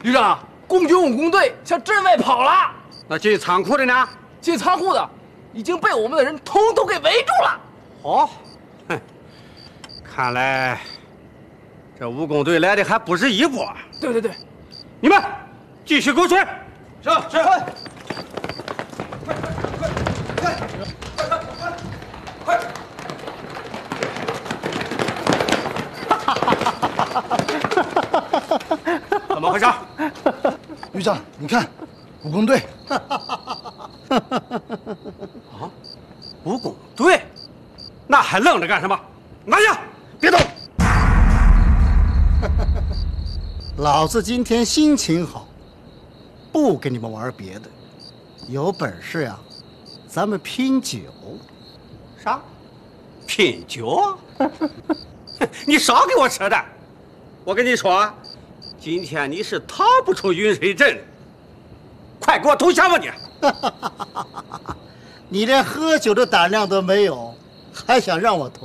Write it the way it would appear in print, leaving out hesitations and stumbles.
旅长，共军武工队向镇外跑了。 那进仓库的呢？ 进仓库的已经被我们的人统统给围住了。 哦，哼，看来这武工队来的还不是一波。 对， 你们继续沟水。 是。快！ 怎么回事？ 旅长，你看，武工队。 啊，武工队？那还愣着干什么？拿下！别动！ 老子今天心情好，不跟你们玩别的，有本事呀，咱们拼酒。 啥？拼酒？你少给我扯淡！我跟你说，今天你是逃不出云水镇，快给我投降吧你！ 你连喝酒的胆量都没有，还想让我投